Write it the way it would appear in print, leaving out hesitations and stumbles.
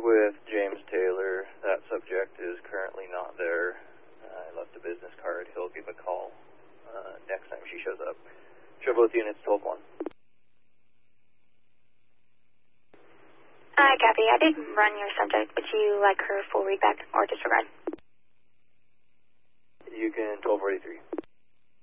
with James Taylor. That subject is currently not there. I left a business card. He'll give a call next time she shows up. Triple with units 12-1. Hi, Kathy. I did run your subject. Would you like her full readback or disregard? You can 1243.